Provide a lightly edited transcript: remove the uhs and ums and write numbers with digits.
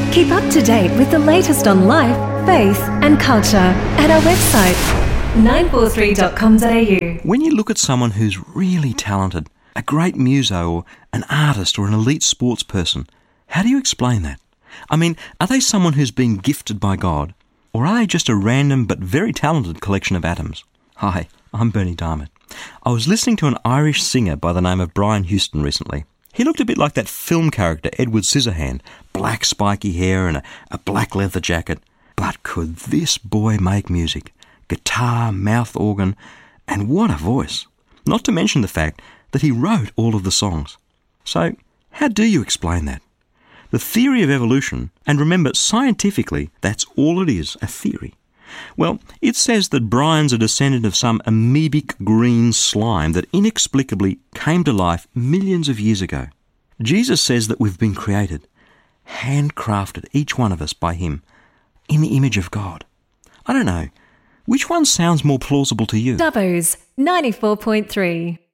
Keep up to date with the latest on life, faith and culture at our website 943.com.au. When you look at someone who's really talented, a great muso or an artist or an elite sports person, how do you explain that? I mean, are they someone who's been gifted by God, or are they just a random but very talented collection of atoms? Hi, I'm Bernie Diamond. I was listening to an Irish singer by the name of Brian Houston recently. He looked a bit like that film character Edward Scissorhand, black spiky hair and a black leather jacket. But could this boy make music? Guitar, mouth organ, and what a voice. Not to mention the fact that he wrote all of the songs. So, how do you explain that? The theory of evolution, and remember, scientifically, that's all it is, a theory. Well, it says that Brian's a descendant of some amoebic green slime that inexplicably came to life millions of years ago. Jesus says that we've been created, handcrafted, each one of us by him, in the image of God. I don't know, which one sounds more plausible to you? Dubbo's 94.3.